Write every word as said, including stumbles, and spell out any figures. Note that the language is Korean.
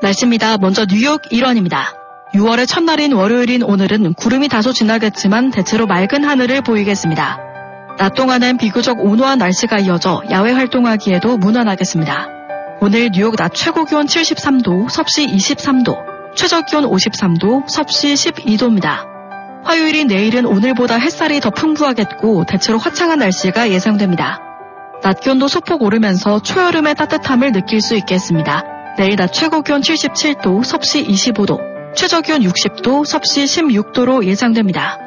날씨입니다. 먼저 뉴욕 일원입니다. 유월의 첫날인 월요일인 오늘은 구름이 다소 지나겠지만 대체로 맑은 하늘을 보이겠습니다. 낮 동안은 비교적 온화한 날씨가 이어져 야외 활동하기에도 무난하겠습니다. 오늘 뉴욕 낮 최고 기온 칠십삼 도, 섭씨 이십삼 도, 최저 기온 오십삼 도, 섭씨 십이 도입니다. 화요일인 내일은 오늘보다 햇살이 더 풍부하겠고 대체로 화창한 날씨가 예상됩니다. 낮 기온도 소폭 오르면서 초여름의 따뜻함을 느낄 수 있겠습니다. 내일 낮 최고 기온 칠십칠 도, 섭씨 이십오 도, 최저 기온 육십 도, 섭씨 십육 도로 예상됩니다.